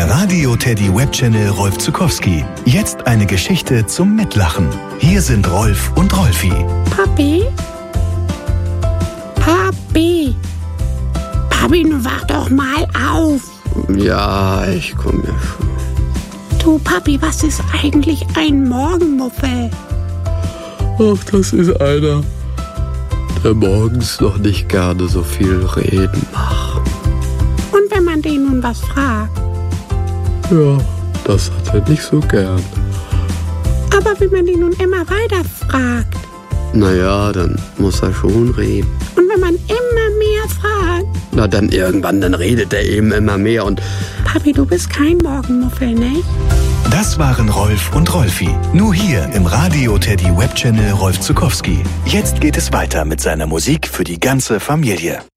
Der Radio-Teddy Webchannel Rolf Zuckowski. Jetzt eine Geschichte zum Mitlachen. Hier sind Rolf und Rolfi. Papi? Papi? Papi, nun wach doch mal auf. Ja, ich komme ja schon. Du, Papi, was ist eigentlich ein Morgenmuffel? Ach, das ist einer, der morgens noch nicht gerne so viel reden macht. Und wenn man den nun was fragt? Ja, das hat er nicht so gern. Aber wenn man den nun immer weiter fragt? Naja, dann muss er schon reden. Und wenn man immer mehr fragt? Na, dann irgendwann, dann redet er eben immer mehr und... Papi, du bist kein Morgenmuffel, nicht? Das waren Rolf und Rolfi. Nur hier im Radio-Teddy Webchannel Rolf Zuckowski. Jetzt geht es weiter mit seiner Musik für die ganze Familie.